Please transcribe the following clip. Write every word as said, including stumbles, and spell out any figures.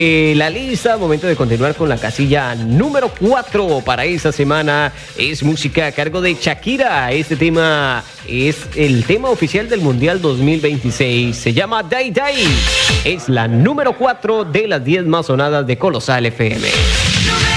Eh, la lista, momento de continuar con la casilla número cuatro para esta semana. Es música a cargo de Shakira. Este tema es el tema oficial del Mundial dos mil veintiséis. Se llama Day Day. Es la número cuatro de las diez más sonadas de Colosal F M.